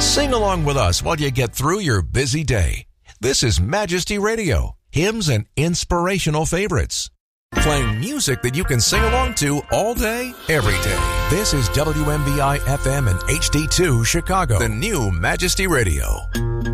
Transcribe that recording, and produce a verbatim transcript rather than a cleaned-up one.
Sing along with us while you get through your busy day. This is Majesty Radio, hymns and inspirational favorites. Playing music that you can sing along to all day, every day. This is W M B I F M and H D two Chicago, the new Majesty Radio.